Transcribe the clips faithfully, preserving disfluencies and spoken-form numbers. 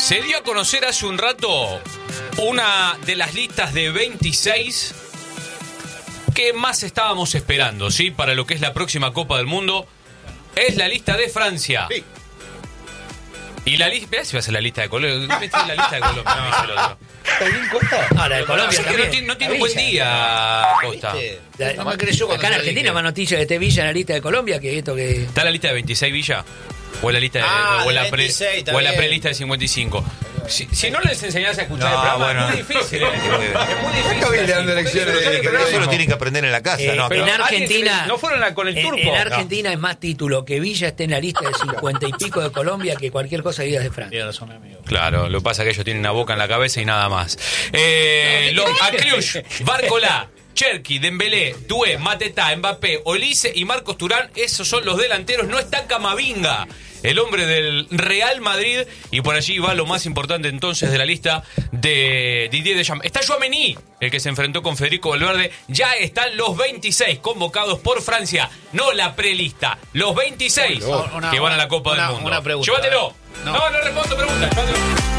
Se dio a conocer hace un rato una de las listas de veintiséis que más estábamos esperando, ¿sí? Para lo que es la próxima Copa del Mundo. Es la lista de Francia. Sí. Y la lista... Mirá si va a ser la lista de Colombia. ¿Qué metí la lista de Colombia? Me dice el otro. ¿Está bien, Costa? Ah, la de Colombia también. No tiene, no tiene un buen día, Costa. La, no me creyó acá en Argentina más noticias de este Villa en la lista de Colombia que esto que... ¿Está la lista de veintiséis Villa? ¿O la lista de, ah, o la de veintiséis, pre, o la prelista de cincuenta y cinco? Si, si no les enseñás a escuchar No, el programa, bueno. es muy difícil. ¿eh? Es muy difícil. Acá viene dando así. lecciones Por eso, de ¿saben que Eso no? lo tienen que aprender en la casa, Eh, ¿no? pero Pero en Argentina... no fueron a- con el en, turco. en Argentina es más título que Villa esté en la lista de cincuenta y pico de Colombia que cualquier cosa que digas de Francia. Tiene razón, amigo. Claro, lo que pasa es que ellos tienen una boca en la cabeza y nada más. Eh, los Acliush, Barcolá, Cherki, Dembélé, Doué, Mateta, Mbappé, Olise y Marcos Turán, esos son los delanteros. No está Camavinga, el hombre del Real Madrid, y por allí va lo más importante entonces de la lista de Didier Deschamps. Está Tchouaméni, el que se enfrentó con Federico Valverde. Ya están los veintiséis convocados por Francia, no la prelista, los veintiséis Una- que van a la Copa una- del Mundo. una pregunta. Llévatelo. No. No, no, respondo preguntas. Llévatelo.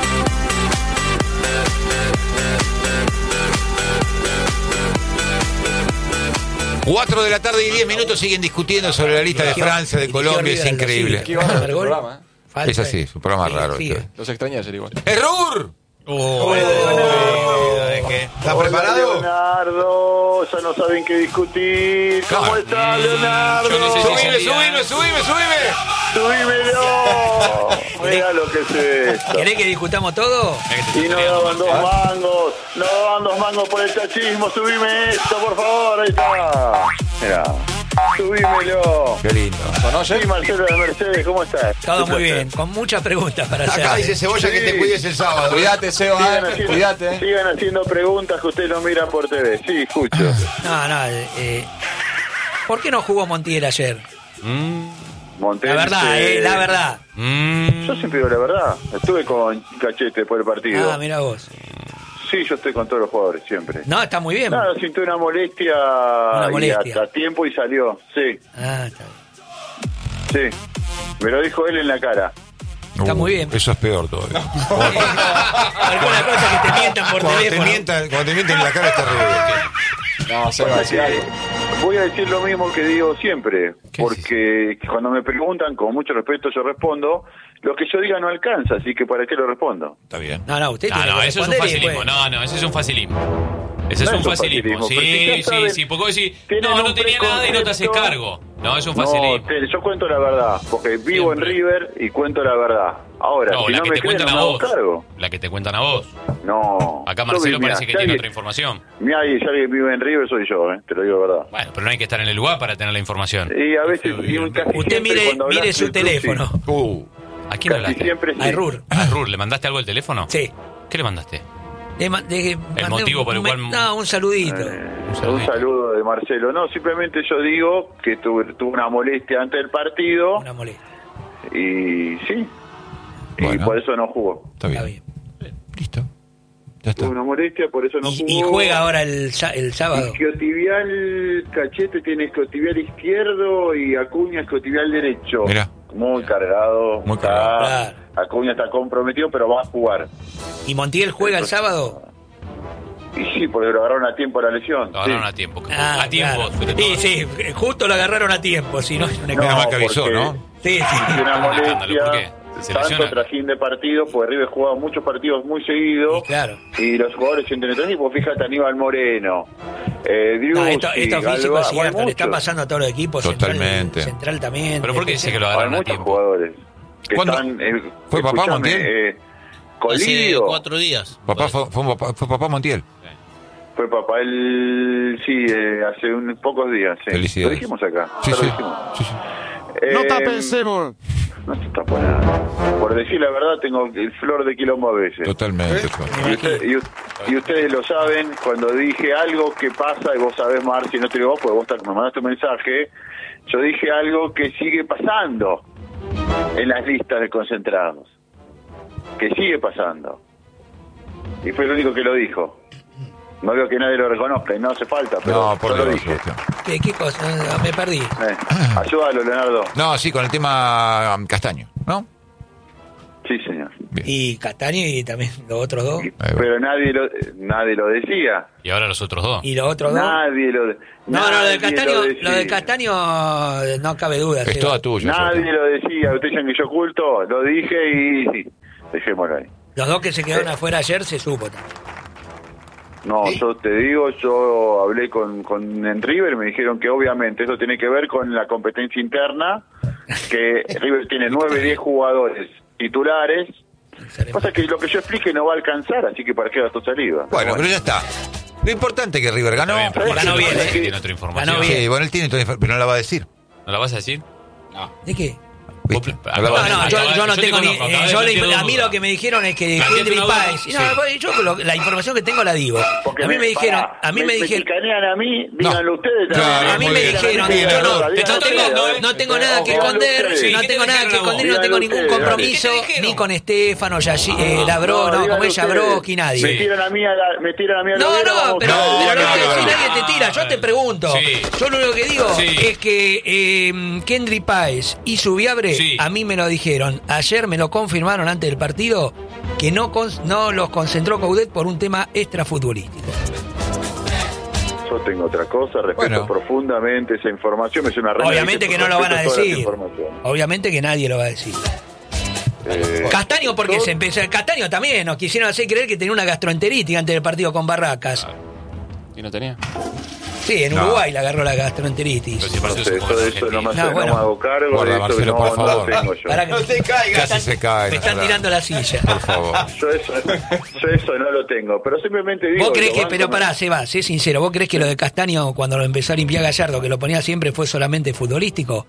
Cuatro de la tarde y diez minutos siguen discutiendo sobre la lista de Francia, de Colombia, es increíble. Qué bárbaro el programa, ¿eh? Es así, es un programa raro. Sí, este. Los extrañé ayer igual. ¡Error! Oh, ¿Está preparado? Leonardo, ya no saben qué discutir. ¿Cómo estás, Leonardo? Yo no sé si ¡Subime, sería- subime, subime, subime! ¡Subímelo! Mira lo que es esto. ¿Querés que discutamos todo? Y no daban dos mangos, no daban dos mangos por el chachismo. Subime esto, por favor, ahí está. Mira, subímelo. Qué lindo. Sí, Marcelo de Mercedes, ¿cómo estás? Todo muy bien, con muchas preguntas para hacer. Acá dice Cebolla que te cuides el sábado. Cuídate, Seba, Sigan eh. haciendo, Cuídate. sigan haciendo preguntas que usted lo mira por T V. Sí, escucho. No, no, eh, ¿por qué no jugó Montiel ayer? Montes, La verdad, eh, eh, la verdad. Mm. Yo siempre digo la verdad. Estuve con Cachete por el partido. Ah, mira vos. Sí, yo estoy con todos los jugadores, siempre. No, está muy bien. Nada, sintió una molestia, Una molestia. y hasta tiempo y salió. Sí, Ah, está bien. sí. Me lo dijo él en la cara. Está muy bien. Eso es peor todavía. Alguna cosa que te mientan por Cuando te, teléfono. mientan, cuando te mienten en la cara es terrible. No, Seba, Pasa decir que algo. voy a decir lo mismo que digo siempre, ¿Qué porque cuando me preguntan, con mucho respeto yo respondo, lo que yo diga no alcanza, así que ¿para qué lo respondo? Está bien. No, no, usted No, tiene no, que eso es un responder y facilismo. después- No, no, ese es un facilismo. Ese No es un facilismo. pero si ya Sí, sí, saben, sí. Porque vos decís, tienen no, no un tenía nada y no te haces preconcepto. cargo. No, es un No, facilismo. te- yo cuento la verdad, porque vivo Siempre. en River y cuento la verdad. Ahora, No, si la no que me te creen, cuentan no a me hago vos. cargo. La que te cuentan a vos. No. Acá Yo Marcelo vi- parece mirá, que si tiene alguien- otra información. Mira, si alguien vive en River soy yo, ¿eh? Te lo digo de verdad. Bueno, pero no hay que estar en el lugar para tener la información. Y a veces, y un- casi Usted siempre mire, cuando hablas mire su del club, teléfono. sí. Uh, ¿A quién Casi hablaste? siempre sí. A Errur. ¿A Rur? ¿Le mandaste algo al teléfono? Sí. ¿Qué le mandaste? Le ma- de- mandé motivo un- por el un- cual- No, un saludito. Eh, un, saludito. saludo de Marcelo. No, simplemente yo digo que tuve, tuve una molestia antes del partido Una molestia. y sí. Y Bueno. por eso no jugó. está bien. Está bien. Listo. Ya está. Tuve una molestia, por eso no Y, jugó. y juega ahora el, sa- el sábado. Isquiotibial, Cachete tiene isquiotibial izquierdo y Acuña isquiotibial derecho. Mirá. Muy cargado. Muy está- cargado. Acuña está comprometido, pero va a jugar. ¿Y Montiel juega el sábado? Y sí, porque lo agarraron a tiempo la lesión. Lo agarraron sí. a tiempo. Ah, a tiempo. claro. sobre todo. Sí, sí, justo lo agarraron a tiempo, si no es una No, Menos mal que avisó, porque- ¿no? Sí, sí. Tiene una Un escándalo, ¿por molestia, qué? ¿Se tanto lesiona? trajín de partidos, porque River jugaba muchos partidos muy seguidos. Y claro. Y los jugadores sienten el tipo, fíjate Aníbal Moreno, eh, Driussi, No, esto, esto físico Galván, es cierto, hay le está muchos. pasando a todos los equipos. Totalmente. Central, Central también. ¿Pero por qué dice que lo Hay agarraron a muchos tiempo? jugadores que ¿Cuándo? están... eh, ¿Fue papá escuchame, Montiel? eh, Hace Colidio, cuatro días. Papá fue, fue, papá, fue papá Montiel. fue papá él, sí, eh, hace unos pocos días. Sí. Felicidades. Lo dijimos acá. Sí, ya sí. lo dijimos. sí, sí. Eh, No te tapo nada. Por decir la verdad, tengo el flor de quilombo a veces. Totalmente. fue. Y, usted- y u- y ustedes lo saben, cuando dije algo que pasa, y vos sabés, Marci, no te digo vos, porque vos ta- me mandaste un mensaje, yo dije algo que sigue pasando en las listas de concentrados. Que sigue pasando. Y fue el único que lo dijo. No veo que nadie lo reconozca y no hace falta, pero No, por yo lo Dios, dije. Sebastián. ¿Qué, qué cosa? Ah, me perdí. Eh, ayúdalo, Leonardo. No, sí, con el tema um, Castaño, ¿no? Sí, Sí, señor. Y Castaño y también los otros dos. Pero nadie lo, nadie lo decía. Y ahora los otros dos. Y los otros dos. Nadie lo No, no, lo de nadie Castaño, lo lo, decía. de Castaño no cabe duda. Es Seba. toda tuya. Nadie Sebastián. lo decía. Ustedes dicen que yo oculto. Lo dije y sí. Dejémoslo ahí. Los dos que se quedaron afuera ayer se supo también. No, yo te digo, yo hablé con, con en River y me dijeron que obviamente eso tiene que ver con la competencia interna, que River tiene nueve, diez jugadores titulares. Pasa que lo que yo explique no va a alcanzar, así que para qué gasto saliva. Bueno, pero ya está. Lo importante es que River ganó. Está bien, pero Ganó bien, parece ¿eh? que tiene otra información. Ganó bien. Sí, bueno, él tiene toda la infor- pero no la va a decir. ¿No la vas a decir? ¿De qué? ¿Viste? Vos- No la va a No, decir. no, yo, yo no Yo te tengo ni. conozco, eh, acabas de yo le- meter a mí duda. lo que me dijeron es que Planteate Henry una duda. Páez. Sí. No, pues, yo lo- la información que tengo la digo. Porque A mí me dijeron. pará, A mí me dijeron. chicanean a mí, díganlo ustedes. Claro, también. A mí muy me bien. dijeron, Díganlo yo no, ustedes, no díganlo tengo, ustedes. no tengo nada que Díganlo esconder, ustedes. no ¿Qué te tengo nada que dijeron a vos? esconder, no tengo ningún Díganlo ustedes. compromiso, ¿Qué te dijeron? ni con Estefano, Yashi, eh, Labró, no, díganlo como ella, ustedes. Broski, Me nadie. tiran a mí a la, me tiran a mí a la No, hoguera, no, vamos pero, a- No, pero no, no, te- no, si no. nadie te tira, yo te pregunto. Sí. Yo lo único que digo Sí. es que eh, Kendry Páez y Subiabre Sí. a mí me lo dijeron. Ayer me lo confirmaron antes del partido que no, con- no los concentró Coudet por un tema extrafutbolístico. Yo tengo otra cosa, respeto Bueno. profundamente esa información. Me suena una remera Obviamente dice, que no lo van a respeto todas las decir. informaciones. Obviamente que nadie lo va a decir. Eh, Castaño porque yo- se empezó. Castaño también nos quisieron hacer creer que tenía una gastroenteritis antes del partido con Barracas. ¿Y no tenía? Sí, en No. Uruguay le agarró la gastroenteritis. Pero si No parece sé, que eso, somos de eso no me, argentinos. hace- No, no bueno. me hago cargo, Guarda, de eso Marcelo, no, por no lo favor. tengo yo. Pará que- Casi se cae. me están Nacional. tirando la silla. Por favor. Yo eso, yo eso no lo tengo, pero simplemente digo... ¿Vos creés lo que, banco, pero me- pará, Seba, sé sincero, ¿vos creés que lo de Castaño cuando lo empezó a limpiar Gallardo, que lo ponía siempre, fue solamente futbolístico?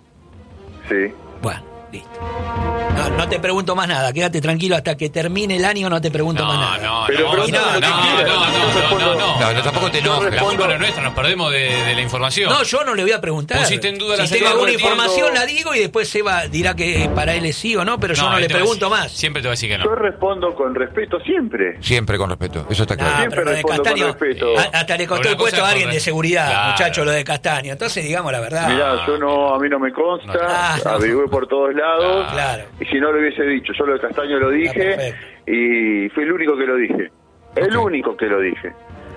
Sí. Bueno, listo. No, no te pregunto más nada, quédate tranquilo hasta que termine el año, no te pregunto más No, nada. no, Pero no, pregúntame no, lo que no, quieras. no, no, Yo no, respondo- no. No, no, tampoco te enojes. La respondo- culpa no es nuestra, nos perdemos de, de la información. No, yo no le voy a preguntar. Pusiste en duda la si tengo salida alguna del partido. información la digo y después Seba dirá que para él es sí o no, pero yo no, él le te va a pregunto decir- más. Siempre te va a decir que Yo no. respondo con respeto siempre. Siempre con respeto. Eso está Ah, claro. Siempre pero lo de respondo con Castaño, respeto. a- hasta le costó Una el puesto cosa a es alguien por- de seguridad, Claro. muchacho, lo de Castaño. Entonces digamos la verdad. Mirá, yo no, a mí no me consta, Ah, no. averigüé por todos lados, Claro. y si no lo hubiese dicho, yo lo de Castaño lo dije, perfecto. y fui el único que lo dije. El Ok. único que lo dije.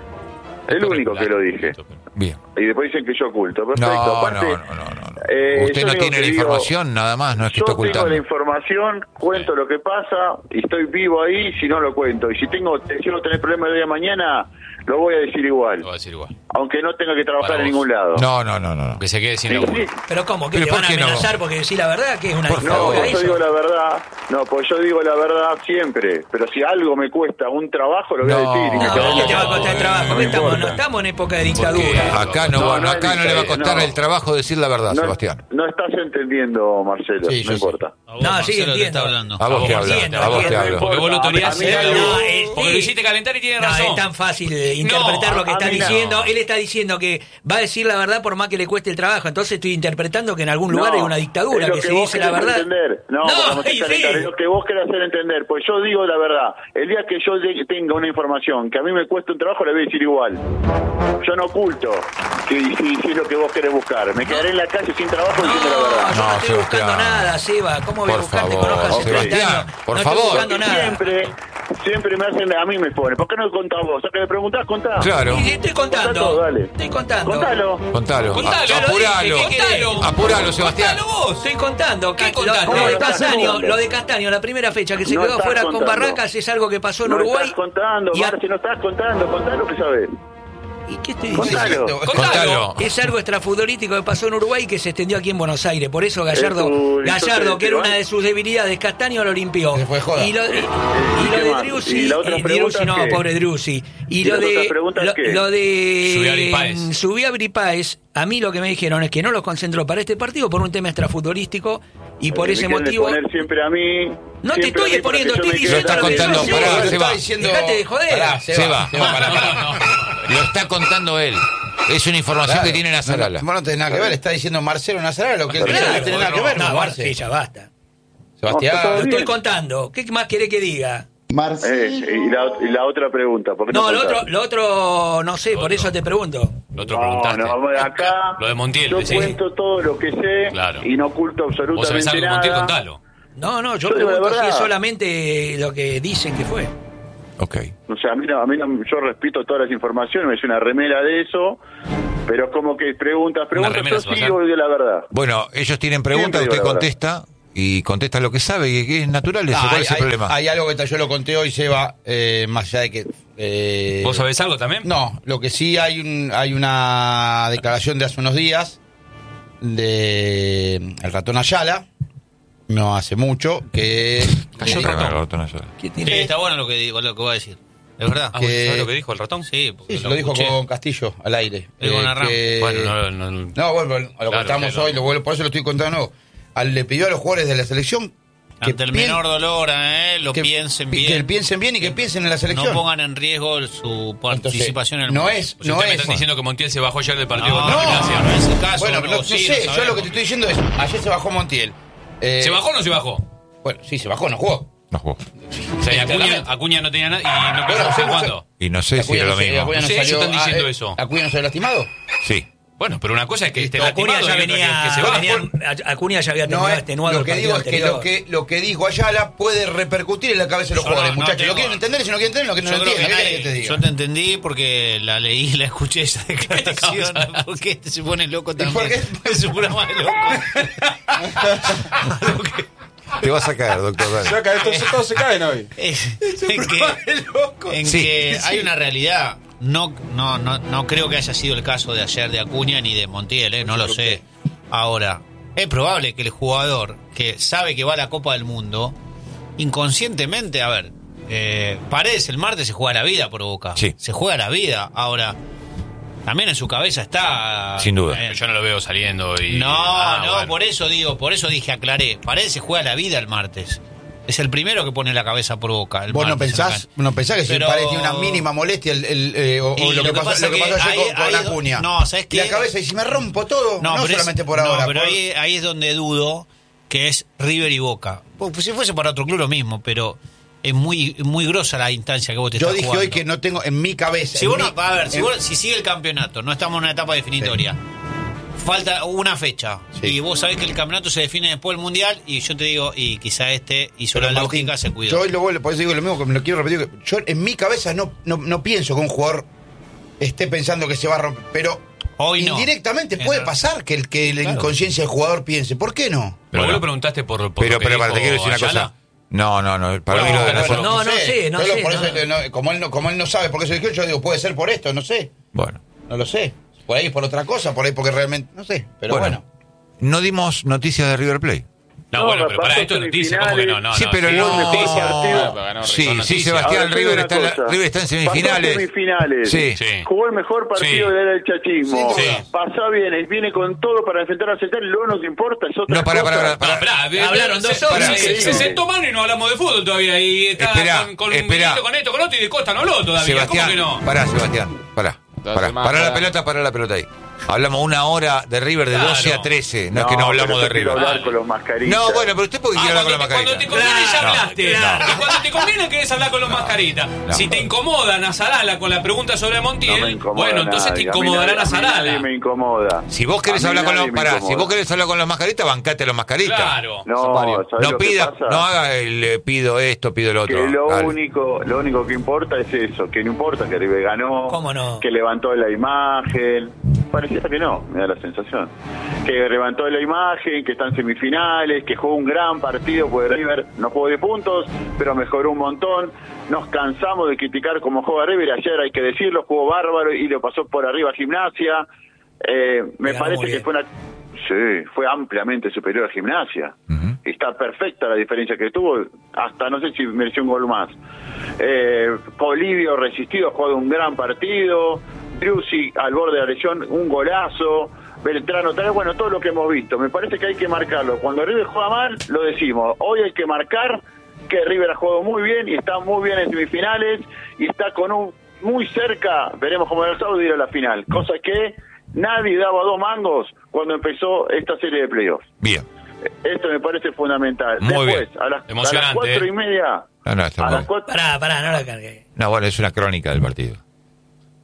El único que lo dije. Bien. Y después dicen que yo oculto. Perfecto. No, no, Aparte, no, no, no. eh, Usted yo no digo tiene que la digo, información, nada más, no es que Yo está tengo la ocultando. información, cuento lo que pasa, y estoy vivo ahí, si no lo cuento. Y si tengo, si no tener problemas de día de mañana, lo voy a decir igual. Lo va a decir igual. Aunque no tenga que trabajar Para en vos. ningún lado. No, no, no, no. Que se quede sin Sí, laburo. sí. Pero ¿cómo? ¿Que Pero te ¿por van a qué no? amenazar porque decís la verdad? ¿Que es una Por dictadura favor. No, yo eso? digo la verdad. No, pues yo digo la verdad siempre. Pero si algo me cuesta un trabajo, lo voy a No. decir. y me No, quedo ¿qué te va a callado. costar el trabajo? No ¿Qué estamos? No importa. estamos en época de qué? dictadura. Acá no, No, va- no es acá no le va a costar no. el trabajo decir la verdad, No, Sebastián. no estás entendiendo, Marcelo. Sí, yo no sé. importa. A vos, No, sí, Marcelo, te entiendo. está hablando. A vos que hablas, entiendo, a vos que entiendo. hablas. Porque vos lo toreás A mí- él, a mí- No, eh, porque sí. lo hiciste calentar y tiene No, razón. es tan fácil de interpretar No, lo que a está mí no. diciendo. Él está diciendo que va a decir la verdad por más que le cueste el trabajo. Entonces estoy interpretando que en algún lugar No, hay una dictadura es lo que, que se vos dice la querés verdad. entender. No, no vamos a y calentar, sí. es lo que vos querés hacer entender. Pues yo digo la verdad. El día que yo de- tenga una información que a mí me cuesta un trabajo, le voy a decir igual. Yo no oculto si, si, si es lo que vos querés buscar. Me quedaré en la calle sin trabajo No, diciendo la yo verdad. no, No, estoy buscando Sebastián. nada, Seba. ¿Cómo voy a Por buscar? Te favor, conozco hace treinta Sebastián, años. por no favor. estoy buscando nada. Siempre, siempre me hacen, a mí me ponen. ¿Por qué no contás vos? O sea, que me preguntás, contá. Claro. Y estoy Contá contando. todo, dale. Estoy contando. Contalo. Contalo. Contalo, A- ya lo Apuralo. dije, ¿qué querés? Apuralo, Sebastián. Contalo vos. Estoy contando. ¿Qué Ca- contás? Lo, lo No, de no estás Castaño, contando. lo de Castaño, la primera fecha que se No quedó estás afuera con contando. Barracas es algo que pasó en No Uruguay. estás contando, y a- Marce, no estás contando. Contá lo que sabés. ¿Y qué estoy diciendo? Contalo. Contalo. Es algo extrafutbolístico que pasó en Uruguay y que se extendió aquí en Buenos Aires. Por eso Gallardo, Eso, Gallardo entonces, que era ¿te una vas? de sus debilidades, Castaño lo limpió. Se fue joda. Y lo, y, y ¿Y lo qué de más? Driussi, ¿Y la otra eh, pregunta Driussi no, qué? pobre Driussi. Y, ¿Y lo las otras de preguntas lo, qué? lo Subiabri de Páez. Subiabri Páez, a mí lo que me dijeron es que no los concentró para este partido por un tema extrafutbolístico y por Me ese quieren motivo. exponer siempre a mí. No te siempre estoy a mí para exponiendo, que yo estoy me diciendo quede Lo está lo que contando, yo pará, sé. se va. Dejate de joder. Pará, se Se va. va. Se va, pará, pará. Lo está contando él. Es una información Claro. que tiene Nazarala. Vos no tenés nada que ver, está diciendo Marcelo Nazarala lo que él dice, Claro, no tiene nada que ver, no, Marce. sí, ya basta. No, Sebastián. Lo Bien. estoy contando. ¿Qué más querés que diga? Eh, y, la, y la otra pregunta. ¿por qué No, lo contás? otro, lo otro no sé, por Otro. eso te pregunto. Lo otro No, preguntaste. no, acá Lo de Montiel, yo decí. cuento todo lo que sé Claro. y no oculto Vos sabés absolutamente algo de nada. Montiel, contalo. No, no, yo, Yo digo la pregunto si verdad. es solamente lo que dicen que fue. Ok. O sea, a mí, no, a mí no, yo repito todas las informaciones, me hice una remera de eso, pero como que preguntas, preguntas, remera yo se va a sí hacer. digo la verdad. Bueno, ellos tienen preguntas, Siempre usted digo la contesta y contesta lo que sabe y que es natural. Eso, Ah, ¿cuál hay, es el hay- problema? hay algo que yo lo conté hoy, Seba, eh, más allá de que... eh, ¿Vos sabés algo también? No, lo que sí hay un, hay una declaración de hace unos días de el ratón Ayala, no hace mucho, que... Cayó el que- ratón. El ratón Ayala. ¿Qué Sí, tiene? está bueno lo que, digo, lo que voy a decir. Es verdad. Ah, que- ¿vos sabés lo que dijo el ratón? Sí, porque Sí, se lo dijo escuché. con Castillo al aire. Es con Eh, Arram. que- Bueno, no, no, No, bueno, lo Claro, contamos claro. hoy, lo vuelvo- por eso lo estoy contando de nuevo. Al, le pidió a los jugadores de la selección que, Ante el pien- menor dolor, eh, lo que- piensen pi- bien. que piensen bien y que piensen en la selección. No pongan en riesgo su participación en el no mundial. es, Pues no ustedes me es. están diciendo que Montiel se bajó ayer del partido No, contra no, Gimnasia. no es el caso. Bueno, pero no, no sí, sé, lo yo lo sabemos. que te estoy diciendo es, ayer se bajó Montiel. Eh, ¿Se bajó o no se bajó? Bueno, sí, se bajó, no jugó. No jugó. O sea, y Acuña, claramente. Acuña no tenía nada y no quiso Bueno, hacer sí, cuándo. Y no sé si Acuña era lo no se- mismo. Acuña No sé, ellos salió- están diciendo ah, eh, eso. ¿Acuña no se había lastimado? Sí. Bueno, pero una cosa es que esté Acuña lastimado ya y otra venía, que, que se va. venía- Acuña ya había No, terminado es, extenuado lo el que partido digo es que anterior. lo que, lo que dijo Ayala puede repercutir en la cabeza de los Yo jugadores, no- no muchachos. tengo- Lo quieren entender y si no quieren entender, lo que no Yo lo creo que entienden. ¿Qué nadie- querés que te diga? yo te entendí porque la leí y la escuché esa declaración. Porque este se pone loco también. por qué? Es un programa de loco. Te vas a caer, doctor. Dale. Se va a caer, todos, todos se caen hoy. Es- en que, en Sí. que hay una realidad. No, no, no, no creo que haya sido el caso de ayer de Acuña ni de Montiel, ¿eh? No lo sé. Ahora, es probable que el jugador que sabe que va a la Copa del Mundo, inconscientemente, a ver, eh, Paredes el martes se juega la vida por Boca. Sí. Se juega la vida. Ahora, también en su cabeza está... Sin duda. eh, Yo no lo veo saliendo y. no, Ah, no, bueno. por eso digo, por eso dije, aclaré. Paredes se juega la vida el martes. Es el primero que pone la cabeza por Boca. El ¿Vos no martes en la pensás, cancha. no pensás que si Pero- Paredes tiene una mínima molestia el, el, eh, o, o Y lo, que pasó, lo que pasó ayer ahí- con, con ahí- Acuña? no, ¿sabés qué? La cabeza, y si me rompo todo, no, pero es- solamente por no, ahora. pero por- ahí, ahí es donde dudo que es River y Boca. Pues si fuese para otro club lo mismo, pero es muy muy grosa la instancia que vos te Yo estás dije jugando. hoy que no tengo en mi cabeza. Si en vos mi- no- a ver, si, en- vos- si sigue el campeonato, no estamos en una etapa definitoria. Falta una fecha Sí. y vos sabés que el campeonato se define después del mundial y yo te digo, y quizá este hizo Pero, la Martín, lógica, se cuidó. Yo hoy lo vuelvo, por eso digo lo mismo, que me lo quiero repetir. que Yo en mi cabeza no, no, no pienso que un jugador esté pensando que se va a romper, pero Hoy no. indirectamente Es puede verdad. pasar que, el, que la Claro. inconsciencia del jugador piense. ¿Por qué no? Pero Bueno. vos lo preguntaste por. por Pero, lo que pero, para, te dijo quiero decir una Ayala. cosa. No, no, no. Para Bueno, mí lo de bueno, la bueno, no, no sé, no Yo lo- sé, por no. eso, no, como, él no, como él no sabe por qué se eligió, yo digo, puede ser por esto, no sé. Bueno. No lo sé. Por ahí por otra cosa, por ahí porque realmente, no sé. Pero bueno. No dimos noticias de River Plate. No, No, bueno, pero para pasó esto es noticia, ¿cómo que no? no sí, no, pero sí, no. fue el mejor noticia. partido. Ganó Sí, River. sí, noticia. Sebastián, Ahora, te digo River una está, en la- cosa. River está en Pasó semifinales. semifinales. Sí. Sí. Jugó el mejor partido Sí. del del chachismo. Sí. Pasó bien, viene con todo para enfrentar a Central. Lo único que importa es otra No, para, cosa. para, para. No, pará, ve- Hablaron ve- dos se- horas. se- Se, se Sí. sentó mano y no hablamos de fútbol todavía. Y está Esperá, con, con un esperá. vinito, con esto, con otro, y de Costa no habló todavía. Sebastián, ¿Cómo que no? pará, Sebastián, pará. Dale, Pará, más, pará la pará. pelota, pará la pelota ahí. Hablamos una hora de River de Claro. doce a trece. No, es que no hablamos pero de yo quiero River. hablar con los mascarillas. No, bueno, pero usted porque Ah, quiere hablar con la cuando, te, cuando te mascarita. conviene ya Claro, hablaste. claro. Y cuando te conviene querés hablar con los mascaritas. no. Si te incomoda Nazarala con la pregunta sobre No me Montiel, incomoda bueno, entonces nadie. te A mí incomodará nadie- a mí Nazarala. Nadie me incomoda. Si vos querés A mí hablar con nadie los me pará, si incomoda. vos querés hablar con los mascaritas, bancate a los mascaritas. Claro. No, Son varios. ¿sabés No lo que pida, pasa? no haga el eh, pido esto, pido lo otro. Que lo Dale. único, lo único que importa es eso, que no importa que River ganó, ¿Cómo no? que levantó la imagen, pareciera que no, me da la sensación, que levantó la imagen, que está en semifinales, que jugó un gran partido, porque River no jugó de puntos, pero mejoró un montón. Nos cansamos de criticar cómo juega River, ayer hay que decirlo, jugó bárbaro y lo pasó por arriba a Gimnasia. Eh, me Ganó parece muy que bien. fue una... Sí, fue ampliamente superior a Gimnasia. Ujú. Está perfecta la diferencia que tuvo, hasta no sé si mereció un gol más. Eh, Polibio resistido, ha jugado un gran partido. Driussi al borde de la lesión, un golazo. Beltrano, tal vez, bueno, todo lo que hemos visto. Me parece que hay que marcarlo. Cuando River juega mal, lo decimos. Hoy hay que marcar que River ha jugado muy bien y está muy bien en semifinales y está con un muy cerca, veremos cómo el sábado, de ir a la final. Cosa que nadie daba dos mangos cuando empezó esta serie de playoffs. Bien. Esto me parece fundamental. Muy Después, bien. a las, a Emocionante, las cuatro ¿eh? y media, No, no, está a mal. las cuatro, Pará, pará, no la cargué. No, bueno, es una crónica del partido.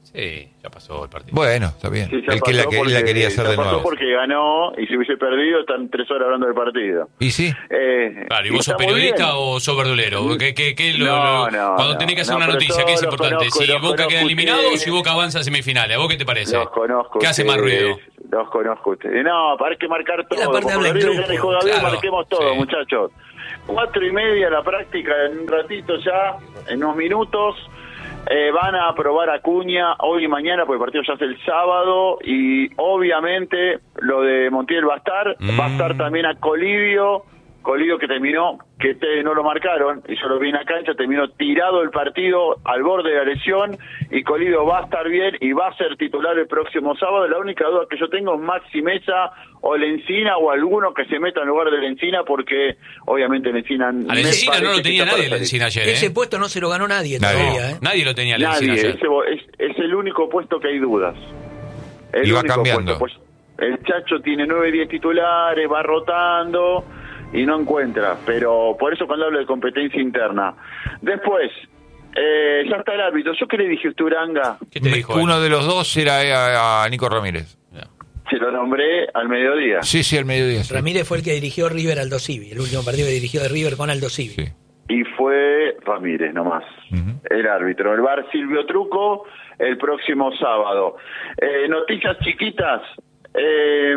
Sí, ya pasó el partido. Bueno, está bien. Sí, ya Él que la, pasó que, él la porque- quería hacer ya de pasó nuevo. porque ganó y si hubiese perdido están tres horas hablando del partido. ¿Y sí? Eh, Claro, ¿y vos sos está muy periodista bien. o sos verdulero? ¿Qué, qué, qué lo- No, lo- no, cuando no, tenés que hacer no, una pero noticia, yo ¿qué es los importante? conozco, ¿Si los Boca queda conozco eliminado o ustedes. si Boca avanza a semifinales? ¿A vos qué te parece? Los conozco. ¿Qué hace más ustedes, ruido? Los conozco ustedes. No, para que marcar todo. la parte porque habla en River grupo. gana y juega bien, Claro, marquemos todo, sí. muchachos. Cuatro y media la práctica, en un ratito ya, en unos minutos. Eh, van a aprobar a Acuña hoy y mañana, porque el partido ya es el sábado, y obviamente lo de Montiel va a estar, Mm. va a estar también a Colidio, Colidio que terminó, que ustedes no lo marcaron, y yo lo vi en la cancha, terminó tirado el partido al borde de la lesión, y Colidio va a estar bien y va a ser titular el próximo sábado. La única duda que yo tengo es Maxi Mesa o Lencina o alguno que se meta en lugar de Lencina, porque obviamente Lencina... A me Lencina no parece lo que tenía está para nadie, salir. Lencina ayer, ¿eh? Ese puesto no se lo ganó nadie Nadie. todavía, ¿eh? Nadie lo tenía a Lencina Nadie, ayer. ese bo- es, es el único puesto que hay dudas. El Y va único cambiando. puesto, pues, el Chacho tiene nueve, diez titulares, va rotando y no encuentra, pero por eso cuando hablo de competencia interna. Después, eh, ya está el árbitro. ¿Yo qué le dije a usted, Uranga? ¿Qué te dijo él? Uno de los dos era eh, a, a Nico Ramírez. Se lo nombré al mediodía. Sí, sí, al mediodía. Sí. Ramírez fue el que dirigió River Aldo Civi, el último partido que dirigió de River con Aldo Civi. Sí. Y fue Ramírez nomás, Ujú. el árbitro. El bar Silvio Truco el próximo sábado. Eh, noticias chiquitas. Eh,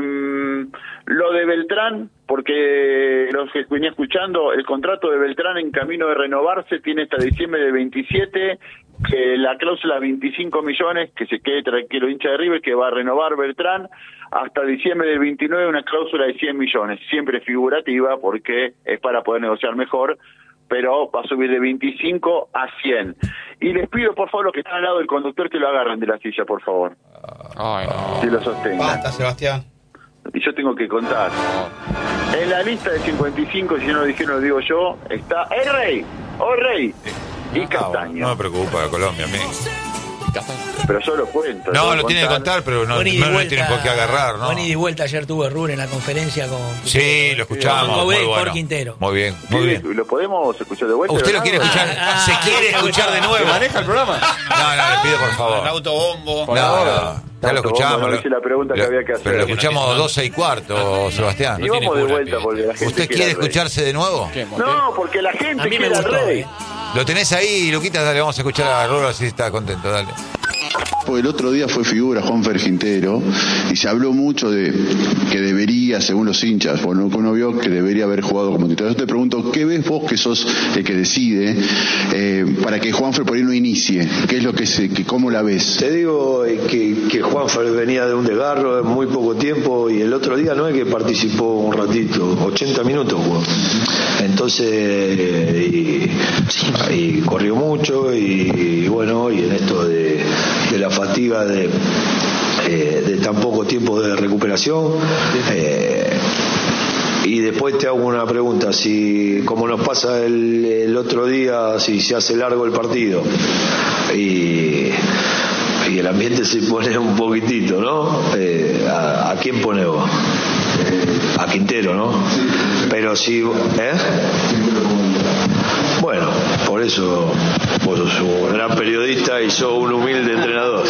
lo de Beltrán, porque los que venía escuchando, el contrato de Beltrán en camino de renovarse tiene hasta diciembre del veintisiete, que la cláusula veinticinco millones, que se quede tranquilo hincha de River, que va a renovar Beltrán hasta diciembre del veintinueve, una cláusula de cien millones, siempre figurativa porque es para poder negociar mejor, pero va a subir de veinticinco a cien. Y les pido, por favor, los que están al lado del conductor, que lo agarren de la silla, por favor, Ay, no. que lo sostengan. Basta, Sebastián. Y yo tengo que contar. En la lista de cincuenta y cinco, si no lo dijeron, lo digo yo, está el Rey, o Rey, y Castaño. No me preocupa Colombia, a mí. Pero yo lo cuento. No, tengo lo que tiene que contar, pero no, Buen ida y no le vuelta- tienen por qué agarrar, ¿no? Buen ida y vuelta ayer tuvo Rur en la conferencia con... Sí, lo escuchamos. Con Coudet Muy y por bueno. Quintero. Muy bien, muy bien. ¿Lo podemos escuchar de vuelta? ¿Usted lo Leonardo? quiere escuchar? Ah, ¿Se ah, quiere ah, escuchar de nuevo? ¿Maneja el programa? No, no, le pido por El favor. autobombo. Por No, ahora. no, ya lo Tanto escuchamos. bombo, no lo- hice la pregunta que lo- había que hacer. Pero lo Que no escuchamos tiene- doce y cuarto, Sebastián. Y No tiene vamos de cura, vuelta pibe. porque la gente ¿Usted quiere al Rey. escucharse de nuevo? ¿Qué, Montiel? No, porque la gente A mí me quiere al gustó, Rey. ¿eh? Lo tenés ahí, Luquitas, dale, vamos a escuchar a Rolo, así está contento, dale. Porque el otro día fue figura Juan Fergintero y se habló mucho de que debería, según los hinchas, bueno, uno vio que debería haber jugado como titular. Yo te pregunto, ¿qué ves vos que sos el que decide eh, para que Juanfer por ahí no inicie? ¿Qué es lo que se, que, cómo la ves? Te digo eh, que, que Juanfer venía de un desgarro en muy poco tiempo y el otro día no es que participó un ratito, ochenta minutos jugó. Entonces, eh, y, y corrió mucho y, y bueno, y en esto de, de la fatiga de, eh, de tan poco tiempo de recuperación. Eh, y después te hago una pregunta, si como nos pasa el, el otro día, si se hace largo el partido y, y el ambiente se pone un poquitito, ¿no? Eh, ¿a, ¿A quién pone vos? A Quintero, ¿no? Pero si... ¿eh? Bueno, por eso vos sos un gran periodista y sos un humilde entrenador.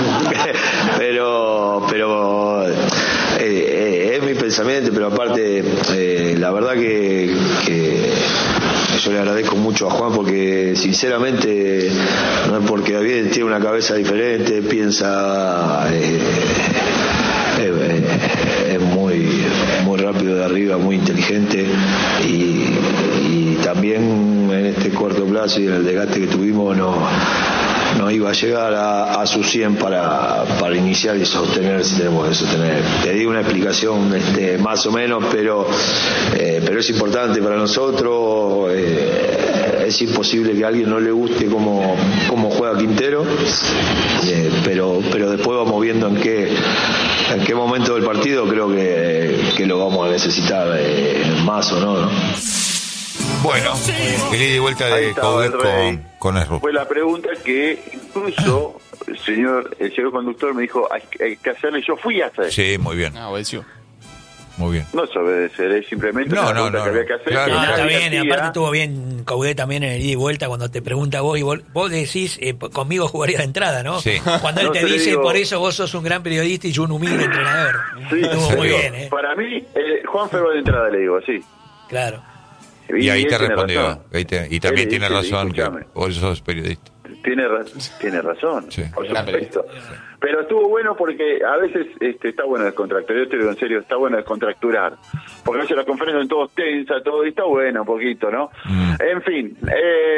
pero pero eh, eh, es mi pensamiento, pero aparte eh, la verdad que, que yo le agradezco mucho a Juan porque sinceramente no es porque David tiene una cabeza diferente, piensa eh, eh, eh, es muy muy rápido de arriba, muy inteligente y, y también en este corto plazo y en el desgaste que tuvimos no, no iba a llegar a, a su cien para, para iniciar y sostener si tenemos que sostener. Te di una explicación este, más o menos, pero, eh, pero es importante para nosotros. Eh, es imposible que a alguien no le guste cómo, cómo juega Quintero, eh, pero, pero después vamos viendo en qué, en qué momento del partido creo que, que lo vamos a necesitar eh, más o no, ¿no? Bueno, el ida y vuelta Ahí de estaba Coudet el Rey. con, con Esru. Fue la pregunta que incluso el señor, el señor conductor me dijo, hay, hay que hacerle, yo fui a hacer. Sí, muy bien. Ah, obedeció. Muy bien. No es obedecer, es simplemente No, una no, pregunta no, que había no. que hacer. Claro, que No, claro. está nadie bien, y hacía. aparte estuvo bien Coudet también en el ida y vuelta cuando te pregunta vos y vos, vos decís, eh, conmigo jugaría de entrada, ¿no? Sí. Cuando él No, te yo le dice, digo- por eso vos sos un gran periodista y yo un humilde entrenador. Sí, Estuvo sí. muy bien, ¿eh? Para mí, eh, Juan Ferro de entrada le digo, sí. Claro. Y ahí él te tiene respondió. razón. Ahí te- y también Él tiene dice, razón que escúchame, vos sos periodista. Tiene, ra- tiene razón, Sí. por Gran supuesto. Pero estuvo bueno porque a veces este, está bueno descontracturar. Yo te digo en serio, está bueno descontracturar. Porque a veces las conferencias son todos tensas, todo, y está bueno un poquito, ¿no? Mm. En fin. Eh,